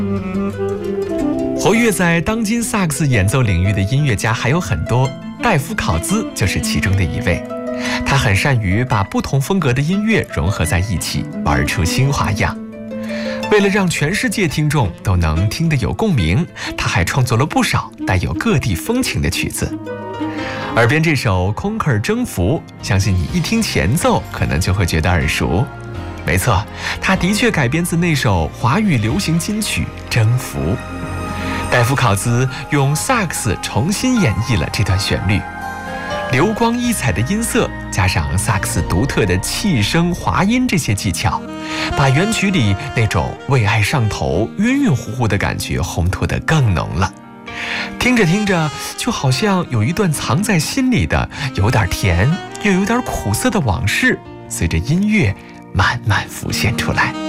活跃在当今萨克斯演奏领域的音乐家还有很多，戴夫·考兹就是其中的一位。他很善于把不同风格的音乐融合在一起，玩出新花样。为了让全世界听众都能听得有共鸣，他还创作了不少带有各地风情的曲子。耳边这首《Conquer 征服》，相信你一听前奏可能就会觉得耳熟。没错，它的确改编自那首华语流行金曲《征服》。戴夫·考兹用萨克斯重新演绎了这段旋律，流光溢彩的音色加上萨克斯独特的气声、滑音这些技巧，把原曲里那种为爱上头、晕晕乎乎的感觉烘托得更浓了。听着听着，就好像有一段藏在心里的有点甜又有点苦涩的往事，随着音乐慢慢浮现出来。